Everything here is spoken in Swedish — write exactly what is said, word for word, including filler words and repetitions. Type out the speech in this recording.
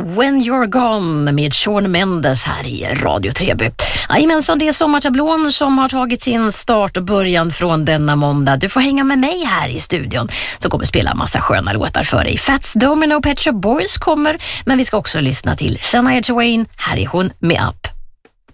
When You're Gone med Shawn Mendes här i Radio Treby. Jajamensan, det är sommartablån som har tagit sin start och början från denna måndag. Du får hänga med mig här i studion som kommer spela en massa sköna låtar för dig. Fats Domino och Pet Shop Boys kommer, men vi ska också lyssna till Shania Twain. Här är hon med Up.